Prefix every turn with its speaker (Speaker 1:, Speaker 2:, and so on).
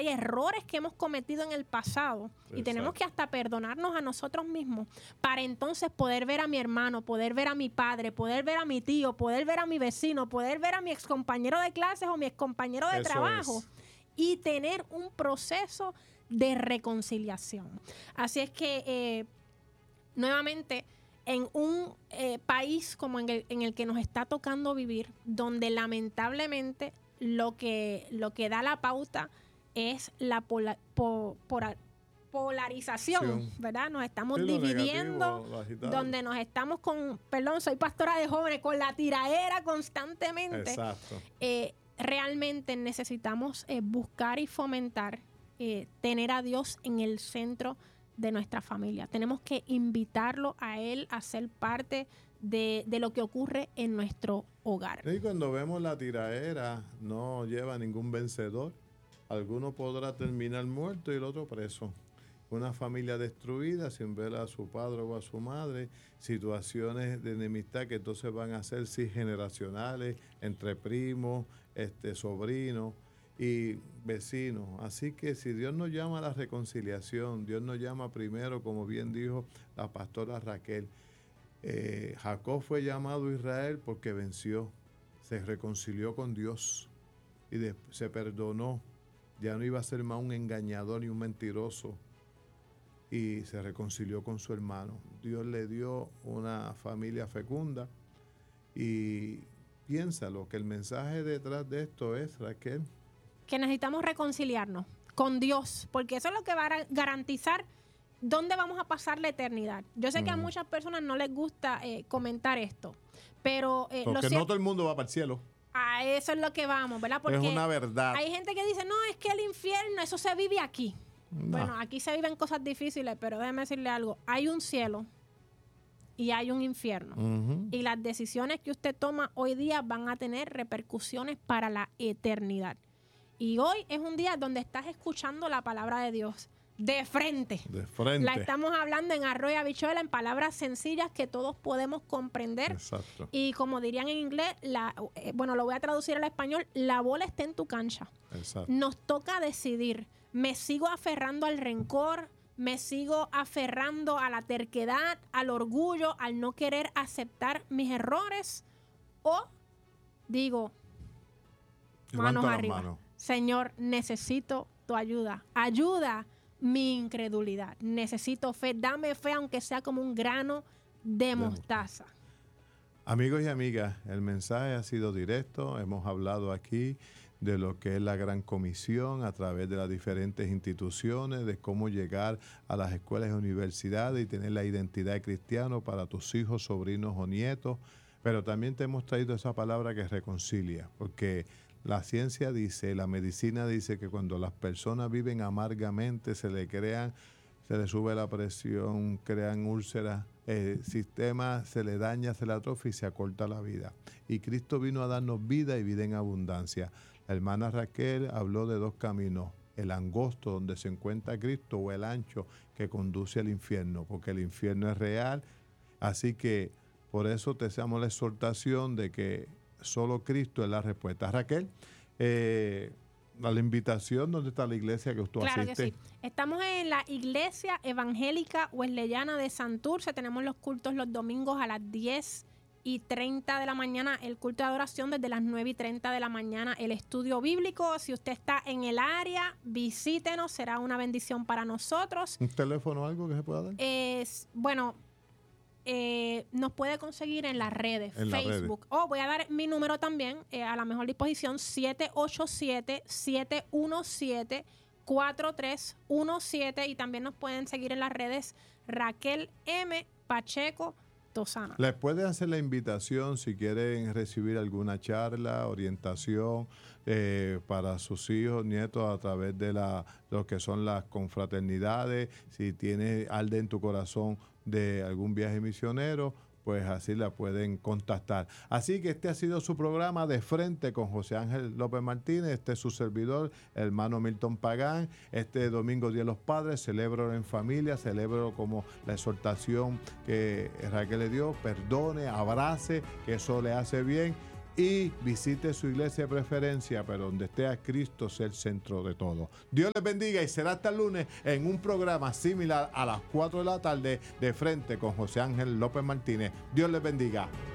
Speaker 1: hay errores que hemos cometido en el pasado.
Speaker 2: Exacto.
Speaker 1: Y tenemos que hasta perdonarnos a nosotros mismos para entonces poder ver a mi hermano, poder ver a mi padre, poder ver a mi tío, poder ver a mi vecino, poder ver a mi excompañero de clases o mi excompañero de
Speaker 2: Eso
Speaker 1: trabajo
Speaker 2: es.
Speaker 1: y tener un proceso de reconciliación. Así es que, nuevamente, en un país como en el que nos está tocando vivir, donde lamentablemente lo que da la pauta es la polarización, ¿verdad? Nos estamos
Speaker 2: Sí, lo
Speaker 1: dividiendo,
Speaker 2: negativo, lo agitado.
Speaker 1: donde nos estamos soy pastora de jóvenes, con la tiraera constantemente.
Speaker 2: Exacto.
Speaker 1: Realmente necesitamos buscar y fomentar tener a Dios en el centro de nuestra familia. Tenemos que invitarlo a Él a ser parte de lo que ocurre en nuestro hogar.
Speaker 2: Y cuando vemos la tiraera, no lleva ningún vencedor. Alguno podrá terminar muerto y el otro preso. Una familia destruida sin ver a su padre o a su madre, situaciones de enemistad que entonces van a ser generacionales entre primos, sobrinos y vecinos. Así que si Dios nos llama a la reconciliación, Dios nos llama primero, como bien dijo la pastora Raquel, Jacob fue llamado Israel porque venció, se reconcilió con Dios y se perdonó. Ya no iba a ser más un engañador ni un mentiroso. Y se reconcilió con su hermano. Dios le dio una familia fecunda. Y piénsalo, que el mensaje detrás de esto es, Raquel,
Speaker 1: que necesitamos reconciliarnos con Dios, porque eso es lo que va a garantizar dónde vamos a pasar la eternidad. Yo sé que a muchas personas no les gusta comentar esto, pero
Speaker 2: porque no todo el mundo va para el cielo.
Speaker 1: A eso es lo que vamos, ¿verdad? Porque
Speaker 2: es una verdad.
Speaker 1: Hay gente que dice, no, es que el infierno, eso se vive aquí.
Speaker 2: No.
Speaker 1: Bueno, aquí se viven cosas difíciles, pero déjeme decirle algo. Hay un cielo y hay un infierno. Y las decisiones que usted toma hoy día van a tener repercusiones para la eternidad. Y hoy es un día donde estás escuchando la palabra de Dios de frente.
Speaker 2: De frente.
Speaker 1: La estamos hablando en arroz y habichuela, en palabras sencillas que todos podemos comprender.
Speaker 2: Exacto.
Speaker 1: Y como dirían en inglés, lo voy a traducir al español, la bola está en tu cancha.
Speaker 2: Exacto.
Speaker 1: Nos toca decidir. ¿Me sigo aferrando al rencor? ¿Me sigo aferrando a la terquedad, al orgullo, al no querer aceptar mis errores? ¿O digo, manos arriba,
Speaker 2: mano.
Speaker 1: Señor, necesito tu ayuda. Ayuda mi incredulidad. Necesito fe. Dame fe, aunque sea como un grano de mostaza.
Speaker 2: Amigos y amigas, el mensaje ha sido directo. Hemos hablado aquí de lo que es la Gran Comisión a través de las diferentes instituciones, de cómo llegar a las escuelas y universidades y tener la identidad de cristiano para tus hijos, sobrinos o nietos. Pero también te hemos traído esa palabra que reconcilia, porque la ciencia dice, la medicina dice que cuando las personas viven amargamente se le sube la presión, crean úlceras, el sistema se le daña, se le atrofia y se acorta la vida. Y Cristo vino a darnos vida y vida en abundancia. La hermana Raquel habló de dos caminos, el angosto donde se encuentra Cristo o el ancho que conduce al infierno, porque el infierno es real. Así que por eso te hacemos la exhortación de que solo Cristo es la respuesta. Raquel, la invitación, ¿dónde está la iglesia que usted asiste?
Speaker 1: Claro que sí. Estamos en la Iglesia Evangélica Wesleyana de Santurce. Tenemos los cultos los domingos a las 10:30 de la mañana, el culto de adoración desde las 9:30 de la mañana, el estudio bíblico. Si usted está en el área, visítenos, será una bendición para nosotros.
Speaker 2: ¿Un teléfono o algo que se pueda dar?
Speaker 1: Nos puede conseguir en las redes,
Speaker 2: en
Speaker 1: Facebook. Voy a dar mi número también, a la mejor disposición, 787-717-4317. Y también nos pueden seguir en las redes Raquel M. Pacheco Tosana.
Speaker 2: Les puede hacer la invitación si quieren recibir alguna charla, orientación para sus hijos, nietos a través de lo que son las confraternidades. Si tiene algo en tu corazón de algún viaje misionero, pues así la pueden contactar. Así que este ha sido su programa De Frente con José Ángel López Martínez. Este es su servidor, hermano Milton Pagán. Este domingo, Día de los Padres, celebro en familia, celebro como la exhortación que Raquel le dio, perdone, abrace, que eso le hace bien. y visite su iglesia de preferencia, pero donde esté a Cristo sea el centro de todo. Dios les bendiga y será hasta el lunes en un programa similar a las 4 de la tarde de Frente con José Ángel López Martínez. Dios les bendiga.